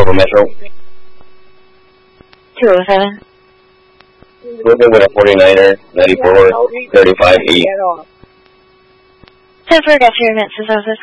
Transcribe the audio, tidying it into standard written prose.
Chicago Metro. 207. Moving with a 49er, 94, 35E. 10-4, got your event, Sis.